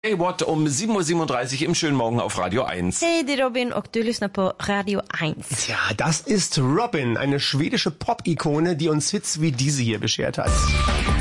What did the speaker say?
Hey What um 7:37 Uhr im schönen Morgen auf Radio 1. Hey, die Robin och du lyssnar på Radio 1. Tja, das ist Robin, eine schwedische Pop-Ikone, die uns Hits wie diese hier beschert hat.